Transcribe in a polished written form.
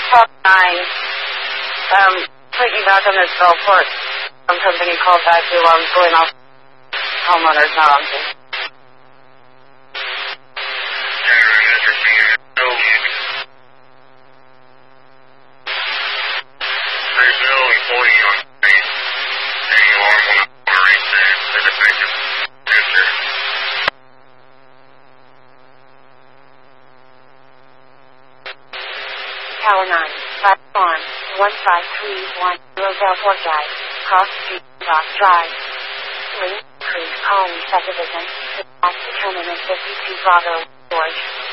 Call 9. Clicking back on this Bellport company called back to going off homeowners, not on things. There's no employee on scene. Any alarm on the right there. There's a picture. Answer. Tower 9, platform 1531, Bellport Drive, Cross Street, Dock Drive. Link, please call me subdivision. Terminus 52 Bravo, George.